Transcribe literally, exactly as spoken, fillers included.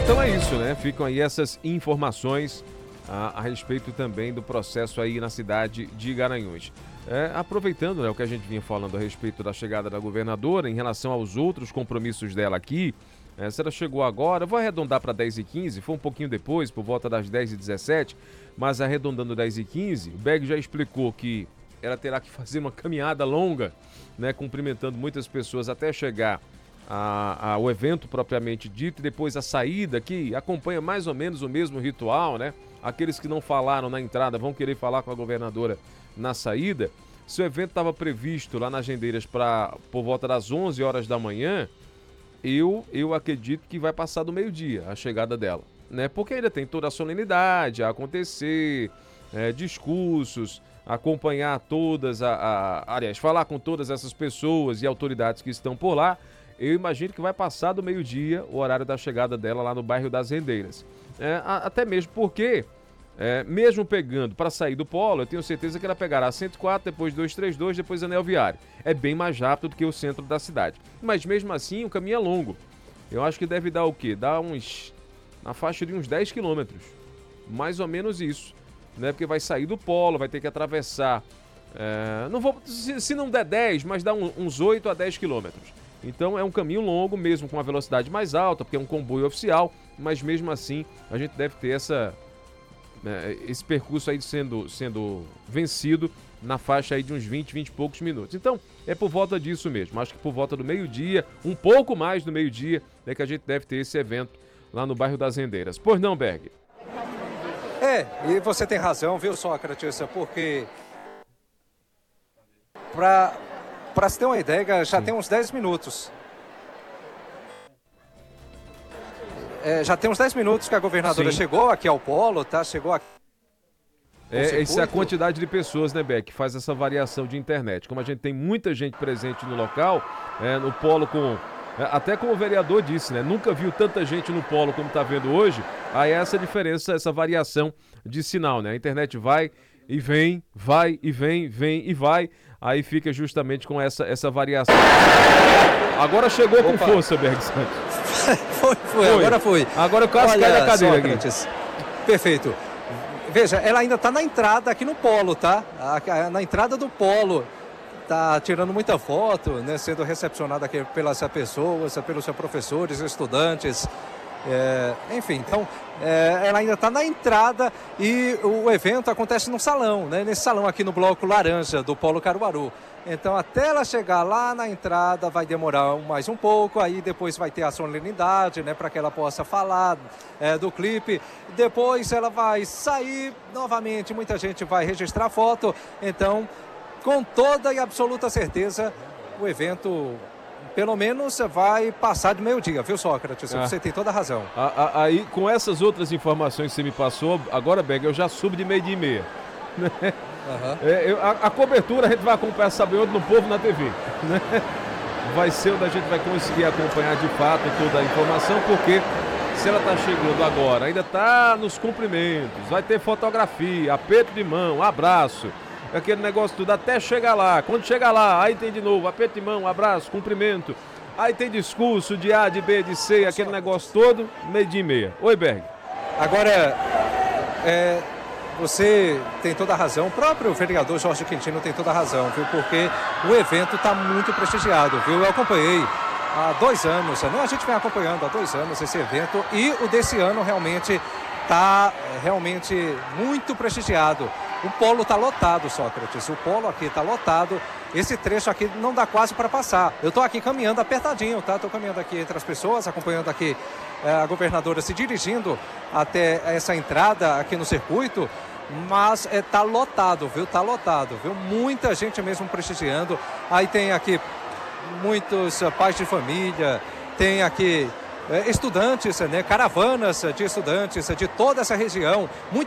Então é isso, né? Ficam aí essas informações a, a respeito também do processo aí na cidade de Garanhuns. É, aproveitando, né, o que a gente vinha falando a respeito da chegada da governadora, em relação aos outros compromissos dela aqui, é, se ela chegou agora, eu vou arredondar para dez e quinze, foi um pouquinho depois, por volta das dez e dezessete, mas arredondando dez e quinze, o Berg já explicou que ela terá que fazer uma caminhada longa, né, cumprimentando muitas pessoas até chegar a, ao evento propriamente dito, e depois a saída, que acompanha mais ou menos o mesmo ritual, né? Aqueles que não falaram na entrada vão querer falar com a governadora na saída. Se o evento estava previsto lá nas Rendeiras para por volta das onze horas da manhã, eu, eu acredito que vai passar do meio-dia a chegada dela, né? Porque ainda tem toda a solenidade a acontecer, é, discursos, acompanhar todas, a, a, aliás, falar com todas essas pessoas e autoridades que estão por lá. Eu imagino que vai passar do meio-dia o horário da chegada dela lá no bairro das Rendeiras. É, a, até mesmo porque, é, mesmo pegando para sair do polo, eu tenho certeza que ela pegará a cento e quatro, depois duzentos e trinta e dois, depois Anel Viário. É bem mais rápido do que o centro da cidade. Mas mesmo assim, o caminho é longo. Eu acho que deve dar o quê? Dá uns, na faixa de uns dez quilômetros. Mais ou menos isso, né? Porque vai sair do polo, vai ter que atravessar. É, não vou, se, se não der dez, mas dá um, uns oito a dez quilômetros. Então é um caminho longo, mesmo com a velocidade mais alta, porque é um comboio oficial, mas mesmo assim a gente deve ter essa, né, esse percurso aí sendo, sendo vencido na faixa aí de uns vinte, vinte e poucos minutos. Então é por volta disso mesmo, acho que por volta do meio-dia, um pouco mais do meio-dia, é que a gente deve ter esse evento lá no bairro das Rendeiras. Pois não, Berg? É, e você tem razão, viu, Sócrates, porque para... Para se ter uma ideia, já Sim. tem uns dez minutos. É, já tem uns dez minutos que a governadora Sim. chegou aqui ao polo, tá? Chegou aqui. É, essa é a quantidade de pessoas, né, Beck, que faz essa variação de internet. Como a gente tem muita gente presente no local, é, no polo com... Até como o vereador disse, né? Nunca viu tanta gente no polo como está vendo hoje. Aí essa diferença, essa variação de sinal, né? A internet vai e vem, vai e vem, vem e vai. Aí fica justamente com essa, essa variação. Agora chegou Opa. com força, Berg Santos. foi, foi, foi, agora foi. Agora eu quase cai da cadeira Sócrates. aqui. Perfeito. Veja, ela ainda está na entrada aqui no polo, tá? Na entrada do polo. Tá tirando muita foto, né? Sendo recepcionada aqui pelas pessoas, pelos seus professores, estudantes. É, enfim, então é, ela ainda está na entrada e o evento acontece no salão, né? Nesse salão aqui no bloco laranja do Polo Caruaru. Então até ela chegar lá na entrada vai demorar mais um pouco, aí depois vai ter a solenidade, né? Para que ela possa falar é, do clipe. Depois ela vai sair novamente, muita gente vai registrar foto. Então, com toda e absoluta certeza, o evento... Pelo menos vai passar de meio-dia, viu, Sócrates? Ah. Você tem toda a razão. Aí, com essas outras informações que você me passou, agora, Berg, eu já subo de meio-dia e meia. Né? Uhum. É, eu, a, a cobertura a gente vai acompanhar, sabe onde? No Povo na T V. Né? Vai ser onde a gente vai conseguir acompanhar de fato toda a informação, porque se ela está chegando agora, ainda está nos cumprimentos, vai ter fotografia, aperto de mão, abraço. Aquele negócio tudo, até chegar lá. Quando chegar lá, aí tem de novo, aperto de mão, abraço, cumprimento. Aí tem discurso de A, de B, de C, aquele negócio todo, meio dia e meia. Oi, Berg. Agora, é, você tem toda a razão, o próprio vereador Jorge Quintino tem toda a razão, viu? Porque o evento está muito prestigiado, viu? Eu acompanhei há dois anos, não, a gente vem acompanhando há dois anos esse evento e o desse ano realmente está realmente muito prestigiado. O polo está lotado, Sócrates. O polo aqui está lotado. Esse trecho aqui não dá quase para passar. Eu estou aqui caminhando apertadinho, tá? Estou caminhando aqui entre as pessoas, acompanhando aqui eh, a governadora se dirigindo até essa entrada aqui no circuito. Mas está eh, lotado, viu? Está lotado, viu? Muita gente mesmo prestigiando. Aí tem aqui muitos uh, pais de família, tem aqui uh, estudantes, né? Caravanas de estudantes de toda essa região. Muita